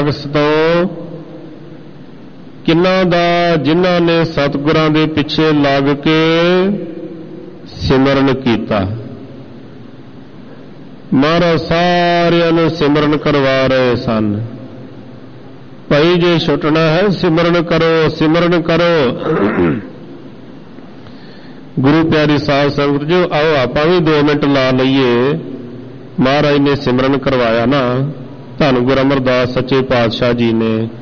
ਤੋਂ ਕਿੰਨਾਂ ਦਾ ਜਿਨ੍ਹਾਂ ਨੇ ਸਤਿਗੁਰਾਂ ਦੇ ਪਿੱਛੇ ਲੱਗ ਕੇ ਸਿਮਰਨ ਕੀਤਾ। ਮਹਾਰਾਜ ਸਾਰਿਆਂ ਨੂੰ ਸਿਮਰਨ ਕਰਵਾ ਰਹੇ ਸਨ। ਭਾਈ ਜੇ ਛੁੱਟਣਾ ਹੈ ਸਿਮਰਨ ਕਰੋ, ਸਿਮਰਨ ਕਰੋ। ਗੁਰੂ ਪਿਆਰੀ ਸਾਧ ਸੰਗਤ ਜੋ, ਆਓ ਆਪਾਂ ਵੀ 2 ਮਿੰਟ ਲਾ ਲਈਏ। ਮਹਾਰਾਜ ਨੇ ਸਿਮਰਨ ਕਰਵਾਇਆ ਨਾ, ਧੰਨ ਗੁਰੂ ਅਮਰਦਾਸ ਸੱਚੇ ਪਾਤਸ਼ਾਹ ਜੀ ਨੇ।